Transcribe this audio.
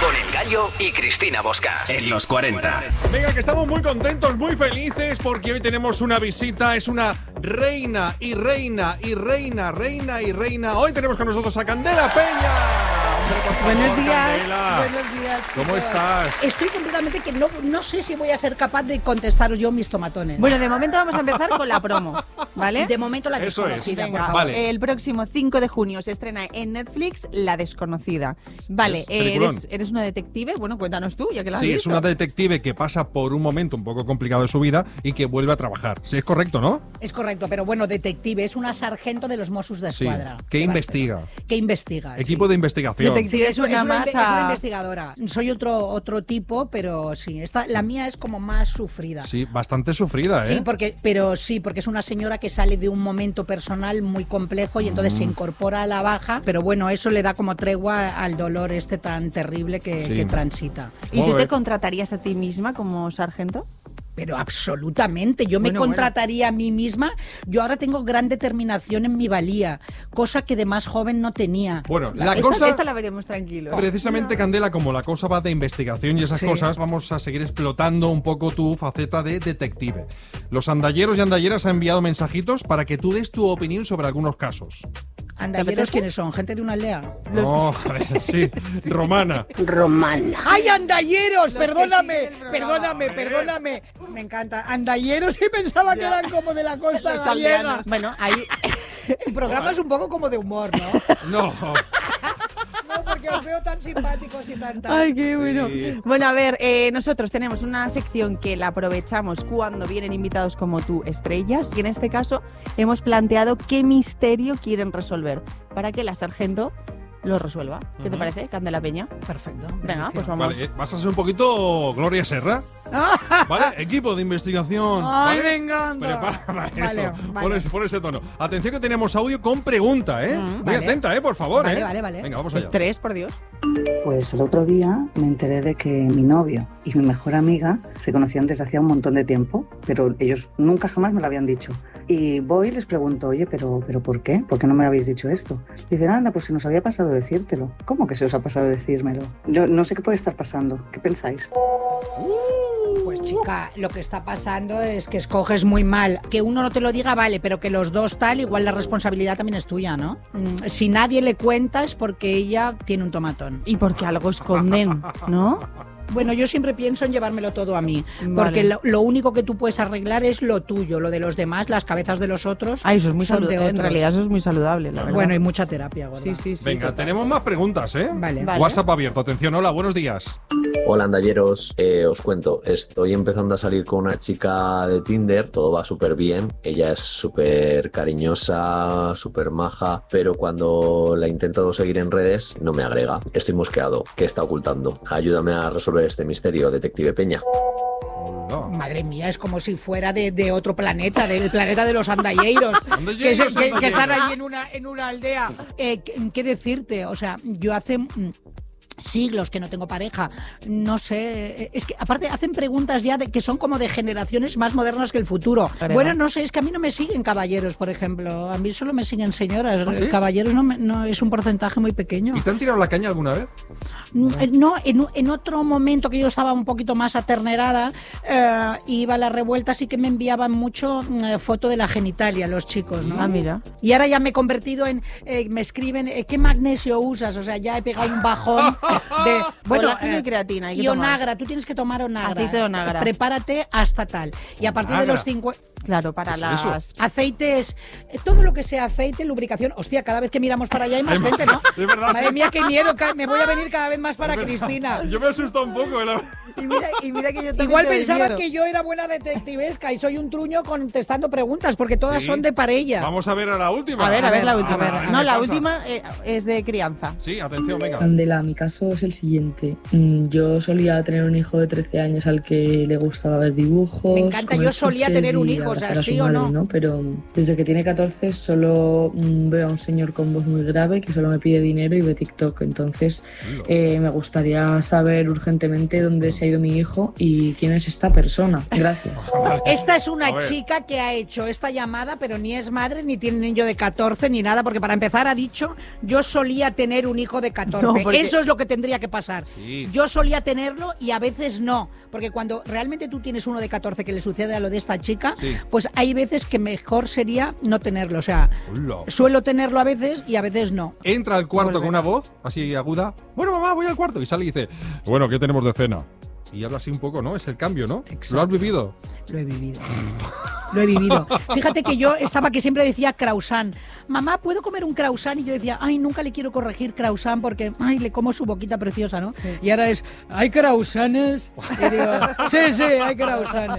Con El Gallo y Cristina Bosca. En los 40. Venga, que estamos muy contentos, muy felices, porque hoy tenemos una visita. Es una reina y reina y reina, reina y reina. Hoy tenemos con nosotros a Candela Peña. Hombre, por favor, Buenos días. Candela. Buenos días, chicos. ¿Cómo estás? Estoy completamente que no sé si voy a ser capaz de contestaros yo mis tomatones. Bueno, de momento vamos a empezar con la promo, ¿vale? De momento la Eso es. desconocida, Venga, por favor. Vale. el próximo 5 de junio se estrena en Netflix La Desconocida. Vale, Es peliculón. eres una detective. Bueno, cuéntanos tú, ya que la has Sí, es visto. una detective que pasa por un momento un poco complicado de su vida y que vuelve a trabajar. Sí, es correcto, ¿no? Es correcto, pero bueno, detective, es una sargento de los Mossos de Sí. Escuadra. ¿Qué investiga? ¿Qué investiga? Equipo sí. de investigación. Detective Es una más es una a- investigadora. Soy otro tipo, pero sí, la mía es como más sufrida. Sí, bastante sufrida, ¿eh? Sí, porque es una señora que sale de un momento personal muy complejo y entonces se incorpora a la baja, pero bueno, eso le da como tregua al dolor este tan terrible que Sí. transita. ¿Y tú Joder. te contratarías a ti misma como sargento? Pero absolutamente, yo me Bueno, contrataría a mí misma. Yo ahora tengo gran determinación en mi valía, cosa que de más joven no tenía. Bueno, la Esta- cosa... esta la veremos tranquilos. Precisamente, Candela, como la cosa va de investigación y esas Sí. cosas, vamos a seguir explotando un poco tu faceta de detective. Los andalleros y andalleras han enviado mensajitos para que tú des tu opinión sobre algunos casos. ¿Andalleros apetece? quiénes son? ¿Gente de una aldea? No, a ver, sí, romana. ¡Ay, andalleros! Los que Perdóname, siguen el programa. perdóname. Me encanta. Andalleros y pensaba que eran como de la costa Los gallega. aldeanos. Bueno, ahí... El programa es un poco como de humor, ¿no? No. No, porque os veo tan simpáticos y tan Ay, qué bueno. Sí. Bueno, a ver, nosotros tenemos una sección que la aprovechamos cuando vienen invitados como tú, estrellas, y en este caso hemos planteado qué misterio quieren resolver para que la sargento lo resuelva. ¿Qué te Ujú. parece, Candela Peña? Perfecto. Venga, pues vamos. Vale, vas a ser un poquito Gloria Serra. ¿Vale? Equipo de investigación. Ay, ¿vale? me encanta. Prepara para Vale, eso. vale. Pon ese tono. Atención que tenemos audio con pregunta, ¿eh? Muy vale. atenta, por favor, Vale, vale. Venga, vamos allá. Estrés, por Dios. Pues el otro día me enteré de que mi novio y mi mejor amiga se conocían desde hacía un montón de tiempo, pero ellos nunca jamás me lo habían dicho. Y voy y les pregunto, oye, ¿pero ¿por qué? ¿Por qué no me habéis dicho esto? Dicen, anda, pues se nos había pasado decírtelo. ¿Cómo que se os ha pasado decírmelo? Yo no sé qué puede estar pasando. ¿Qué pensáis? Pues chica, lo que está pasando es que escoges muy mal. Que uno no te lo diga, vale, pero que los dos tal, igual la responsabilidad también es tuya, ¿no? Si nadie le cuenta es porque ella tiene un tomatón. Y porque algo esconden, ¿no? Bueno, yo siempre pienso en llevármelo todo a mí, Vale. porque lo único que tú puedes arreglar es lo tuyo, lo de los demás, las cabezas de los otros. Ay, eso es muy son de saludable. En otros. realidad eso es muy saludable, la verdad. Bueno, hay mucha terapia, gorda. sí, sí, sí. Venga, total. tenemos más preguntas, ¿eh? Vale. Vale. WhatsApp abierto. Atención, hola, buenos días. Hola andalleros, os cuento, estoy empezando a salir con una chica de Tinder, todo va súper bien, ella es súper cariñosa, súper maja, pero cuando la intento seguir en redes no me agrega, estoy mosqueado, ¿qué está ocultando? Ayúdame a resolver este misterio, detective Peña. No. Madre mía, es como si fuera de otro planeta, del planeta de los andalleiros, Andalleiros, que están andalleiros. ahí en una aldea. ¿Qué decirte? O sea, yo hace siglos que no tengo pareja, no sé, es que aparte hacen preguntas ya que son como de generaciones más modernas que el futuro. Creo. Bueno, no sé, es que a mí no me siguen caballeros, por ejemplo, a mí solo me siguen señoras. ¿Ah, sí? Caballeros no es un porcentaje muy pequeño. ¿Y te han tirado la caña alguna vez? No, en otro momento que yo estaba un poquito más aternerada, iba a la revuelta, sí que me enviaban mucho foto de la genitalia los chicos, ¿no? Ah, mira. Y ahora ya me he convertido en, me escriben, ¿qué magnesio usas? O sea, ya he pegado un bajón de, Colágeno y creatina hay que y tomar. Onagra, tú tienes que tomar Onagra. Aceite de Onagra. Prepárate hasta tal. Y a partir de Onagra. los 50... Claro, para ¿Qué es eso? las... Aceites, todo lo que sea aceite, lubricación. Hostia, cada vez que miramos para allá hay más gente, ¿no? Es verdad, Madre sí. mía, qué miedo, me voy a venir cada vez más para Cristina. Yo me he asustado un poco, la... Y mira que yo también Igual te doy pensaba miedo. que yo era buena detectivesca y soy un truño contestando preguntas, porque todas Sí. son de parella. Vamos a ver a la última. A ver, la última. a ver, No, ¿qué la pasa? última es de crianza. Sí, atención, venga. Candela, mi caso es el siguiente. Yo solía tener un hijo de 13 años al que le gustaba ver dibujos. Me encanta, comer yo solía chuches tener un y hijo, o sea, abrazar a ¿sí su o madre, no? Pero desde que tiene 14 solo veo a un señor con voz muy grave que solo me pide dinero y ve TikTok. Entonces me gustaría saber urgentemente dónde se ha ido mi hijo y quién es esta persona. Gracias. Esta es una A ver. chica que ha hecho esta llamada, pero ni es madre, ni tiene niño de 14, ni nada, porque para empezar ha dicho, yo solía tener un hijo de 14. No, porque- Eso es lo que tendría que pasar. Sí. Yo solía tenerlo y a veces no, porque cuando realmente tú tienes uno de 14 que le sucede a lo de esta chica, Sí. pues hay veces que mejor sería no tenerlo. O sea, Hola. suelo tenerlo a veces y a veces no. Entra al cuarto Volver. con una voz así aguda. Bueno, mamá, voy al cuarto. Y sale y dice, bueno, ¿qué tenemos de cena? Y habla así un poco, ¿no? Es el cambio, ¿no? Exacto. ¿Lo has vivido? Lo he vivido. Lo he vivido. Fíjate que yo estaba que siempre decía croissant. Mamá, ¿puedo comer un croissant? Y yo decía, ay, nunca le quiero corregir croissant porque, ay, le como su boquita preciosa, ¿no? Y ahora es, ¿hay croissants? Y digo, sí, hay croissants.